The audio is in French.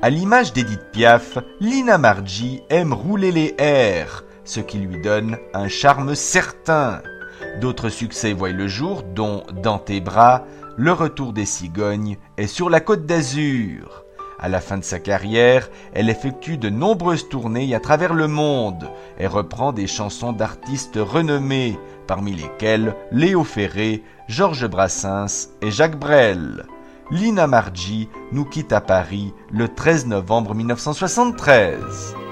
À l'image d'Édith Piaf, Lina Margy aime rouler les airs, ce qui lui donne un charme certain. D'autres succès voient le jour, dont Dans tes bras, Le retour des cigognes et Sur la côte d'Azur. À la fin de sa carrière, elle effectue de nombreuses tournées à travers le monde et reprend des chansons d'artistes renommés, parmi lesquels Léo Ferré, Georges Brassens et Jacques Brel. Lina Margy nous quitte à Paris le 13 novembre 1973.